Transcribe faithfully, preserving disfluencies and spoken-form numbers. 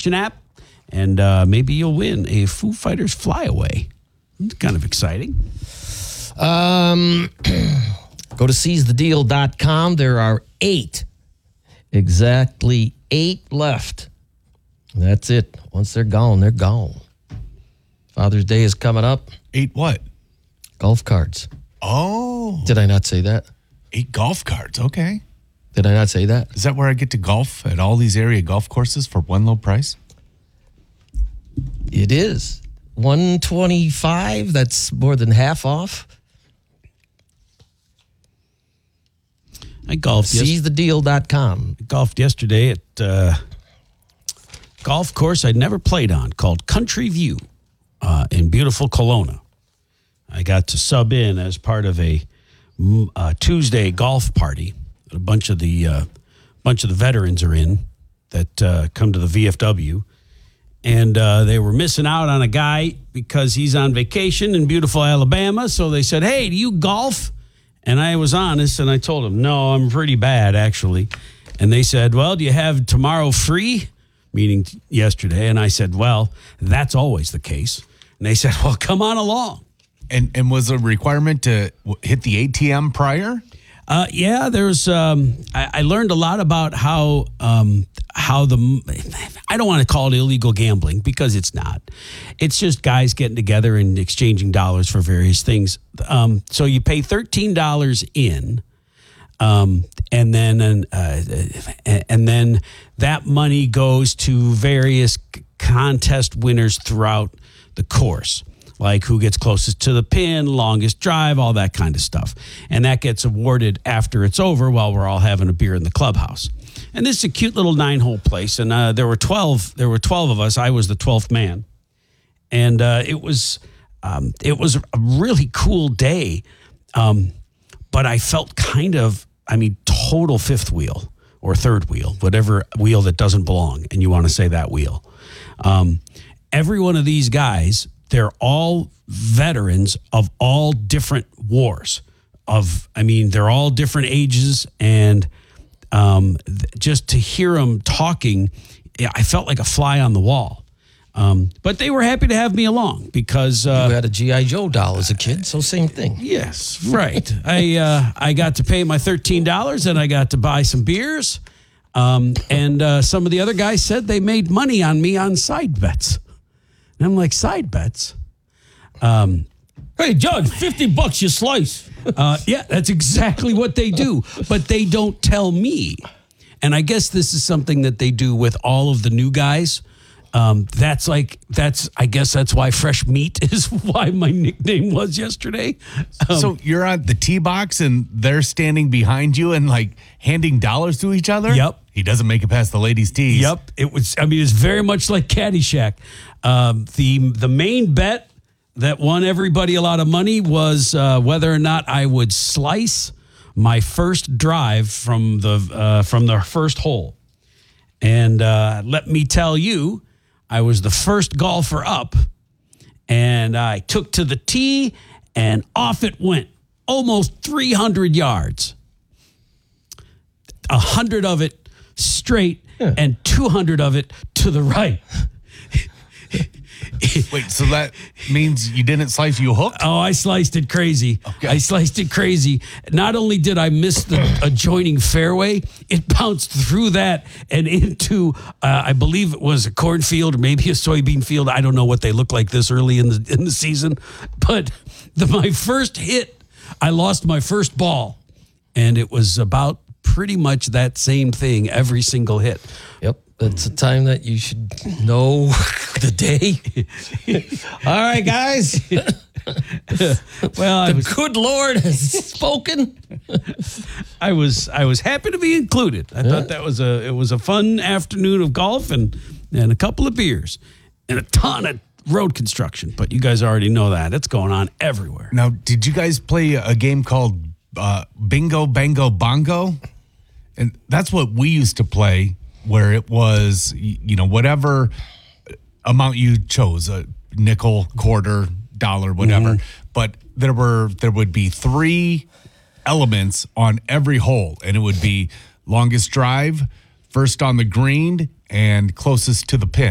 Station app, and uh, maybe you'll win a Foo Fighters Flyaway. It's kind of exciting. Um, go to seize the deal dot com. There are eight, exactly eight left. That's it. Once they're gone, they're gone. Father's Day is coming up. Eight what? Golf carts. Oh. Did I not say that? Eight golf carts. Okay. Did I not say that? Is that where I get to golf at all these area golf courses for one low price? It is. one twenty-five. That's more than half off. I golfed, seize the deal dot com. yes- golfed yesterday at uh, golf course I'd never played on called Country View uh, in beautiful Kelowna. I got to sub in as part of a mm, uh, Tuesday golf party. A bunch of the uh, bunch of the veterans are in that uh, come to the V F W, and uh, they were missing out on a guy because he's on vacation in beautiful Alabama. So they said, "Hey, do you golf?" And I was honest, and I told them, "No, I'm pretty bad, actually." And they said, "Well, do you have tomorrow free?" Meaning yesterday. And I said, "Well, that's always the case." And they said, "Well, come on along." And and was a requirement to w- hit the A T M prior? Uh, yeah, there's. Um, I, I learned a lot about how um, how the. I don't want to call it illegal gambling because it's not. It's just guys getting together and exchanging dollars for various things. Um, so you pay thirteen dollars in, um, and then uh, and then that money goes to various contest winners throughout the course. Like who gets closest to the pin, longest drive, all that kind of stuff. And that gets awarded after it's over while we're all having a beer in the clubhouse. And this is a cute little nine-hole place. And uh, there were twelve. There were twelve of us. I was the twelfth man. And uh, it was um, it was a really cool day. Um, but I felt kind of, I mean, total fifth wheel or third wheel, whatever wheel that doesn't belong. And you want to say that wheel. Um, every one of these guys, they're all veterans of all different wars. Of, I mean, they're all different ages, and um, th- just to hear them talking, yeah, I felt like a fly on the wall. Um, but they were happy to have me along because uh, You had a G I. Joe doll as a kid, so same thing. yes, right. I uh, I got to pay my thirteen dollars, and I got to buy some beers. Um, and uh, some of the other guys said they made money on me on side bets. And I'm like, side bets? Um, Hey, Judge, fifty bucks you slice. uh, yeah, that's exactly what they do. But they don't tell me. And I guess this is something that they do with all of the new guys. Um, that's like, that's, I guess that's why fresh meat is why my nickname was yesterday. Um, So you're at the tee box and they're standing behind you and like handing dollars to each other? Yep. He doesn't make it past the ladies' tees. Yep. It was, I mean, it's very much like Caddyshack. Um, the, the main bet that won everybody a lot of money was uh, whether or not I would slice my first drive from the, uh, from the first hole. And uh, let me tell you, I was the first golfer up, and I took to the tee, and off it went, almost three hundred yards. one hundred of it straight, yeah. And two hundred of it to the right. Wait, so that means you didn't slice, you hooked? Oh, I sliced it crazy. Okay. I sliced it crazy. Not only did I miss the adjoining fairway, it bounced through that and into, uh, I believe it was a cornfield or maybe a soybean field. I don't know what they look like this early in the in the season. But the, my first hit, I lost my first ball. And it was about pretty much that same thing every single hit. Yep. That's a time that you should know the day. All right, guys. Well, I the was, good Lord has spoken. I was I was happy to be included. I yeah. thought that was a it was a fun afternoon of golf and and a couple of beers and a ton of road construction. But you guys already know that it's going on everywhere. Now, did you guys play a game called uh, Bingo Bango Bongo? And that's what we used to play, where it was, you know, whatever amount you chose, a nickel, quarter, dollar, whatever. Mm-hmm. But there were there would be three elements on every hole, and it would be longest drive, first on the green, and closest to the pin.